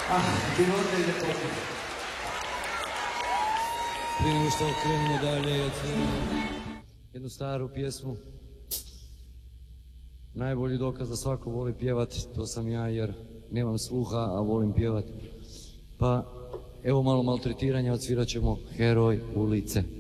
Života i ljepote. Prije nego što krenemo dalje, jednu staru pjesmu. Najbolji dokaz da svako voli pjevat, to sam ja jer nemam sluha, a volim pjevat. Pa evo malo maltretiranja, odsvirat ćemo Heroj ulice.